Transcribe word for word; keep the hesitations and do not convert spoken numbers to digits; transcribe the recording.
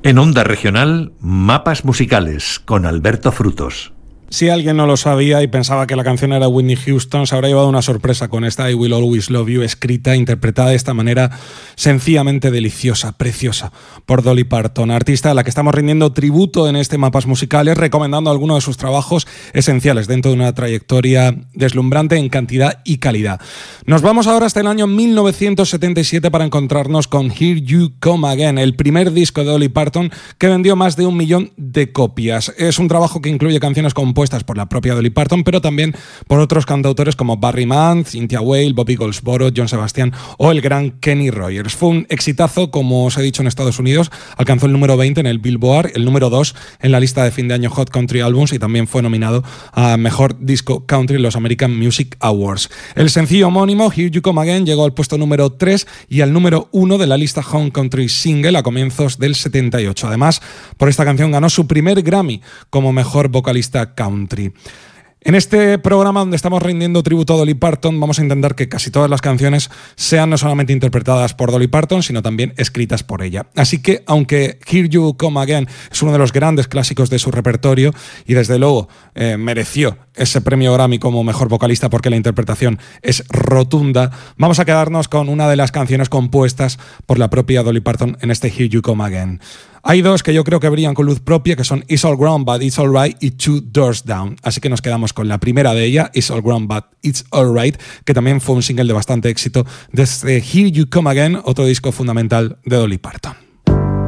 En Onda Regional, Mapas Musicales, con Alberto Frutos. Si alguien no lo sabía y pensaba que la canción era Whitney Houston, se habrá llevado una sorpresa con esta I Will Always Love You, escrita, interpretada de esta manera sencillamente deliciosa, preciosa, por Dolly Parton, artista a la que estamos rindiendo tributo en este Mapas Musicales, recomendando algunos de sus trabajos esenciales dentro de una trayectoria deslumbrante en cantidad y calidad. Nos vamos ahora hasta el año mil novecientos setenta y siete para encontrarnos con Here You Come Again, el primer disco de Dolly Parton que vendió más de un millón de copias. Es un trabajo que incluye canciones compuestas por la propia Dolly Parton, pero también por otros cantautores como Barry Mann, Cynthia Weil, Bobby Goldsboro, John Sebastian o el gran Kenny Rogers. Fue un exitazo, como os he dicho, en Estados Unidos. Alcanzó el número veinte en el Billboard, el número dos en la lista de fin de año Hot Country Albums y también fue nominado a Mejor Disco Country en los American Music Awards. El sencillo homónimo, Here You Come Again, llegó al puesto número tres y al número uno de la lista Home Country Single a comienzos del setenta y ocho. Además, por esta canción ganó su primer Grammy como Mejor Vocalista Country. En este programa donde estamos rindiendo tributo a Dolly Parton, vamos a intentar que casi todas las canciones sean no solamente interpretadas por Dolly Parton, sino también escritas por ella. Así que, aunque Here You Come Again es uno de los grandes clásicos de su repertorio y desde luego eh, mereció ese premio Grammy como mejor vocalista porque la interpretación es rotunda, vamos a quedarnos con una de las canciones compuestas por la propia Dolly Parton en este Here You Come Again. Hay dos que yo creo que brillan con luz propia, que son It's All Ground But It's Alright y Two Doors Down. Así que nos quedamos con la primera de ella, It's All Ground But It's Alright, que también fue un single de bastante éxito desde Here You Come Again, otro disco fundamental de Dolly Parton.